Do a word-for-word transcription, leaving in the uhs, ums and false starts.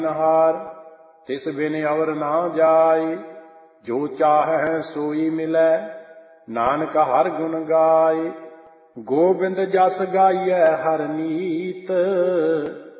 हार तिस बिन अवर ना जाय। जो चाहै सोई मिलै नानक हर गुण गाय। गोबिंद जस गाइयै हर नीत